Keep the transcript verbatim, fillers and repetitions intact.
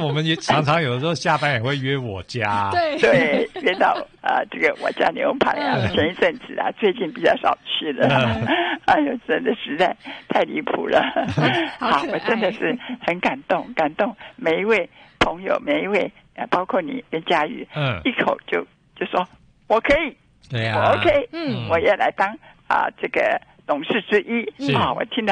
我们也常常有时候下班也会约我家， 对对，约到啊、呃，这个我家牛排啊， 嗯、 前一阵子啊，最近比较少去了，嗯、哎呦，真的实在太离谱了。好，我真的是很感动，感动每一位朋友，每一位，包括你跟佳宇，嗯，一口就就说我可以， 对呀、 啊，我 OK， 嗯， 我也来当啊、呃、这个董事之一啊，我听到。